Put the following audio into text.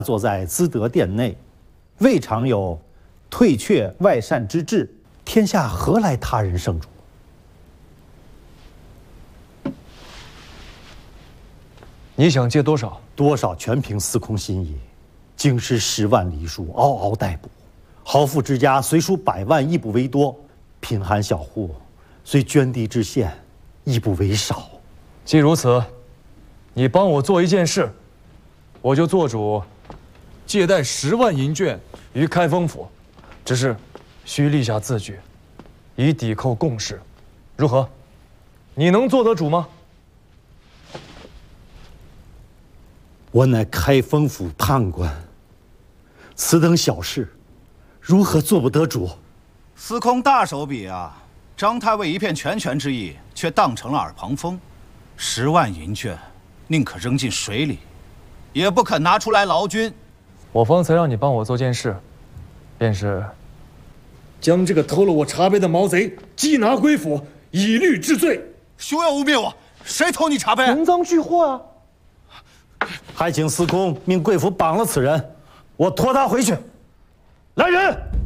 坐在资德殿内，未尝有退却外善之志，天下何来他人圣主？ 你想借多少？ 多少全凭司空心意。京师10万黎庶，嗷嗷待哺；豪富之家虽输100万，亦不为多；贫寒小户虽捐地之献，亦不为少。 既如此，你帮我做一件事，我就做主借贷10万银券于开封府，只是需立下字据，以抵扣贡事，如何？你能做得主吗？ 我乃开封府判官，此等小事，如何做不得主？ 司空大手笔啊！张太尉一片拳拳之意，却当成了耳旁风。10万银券，宁可扔进水里，也不肯拿出来劳军。 我方才让你帮我做件事，便是将这个偷了我茶杯的毛贼缉拿归府，以律治罪。 休要污蔑我！谁偷你茶杯？ 人赃俱获啊！ 还请司空命贵府绑了此人，我拖他回去。来人！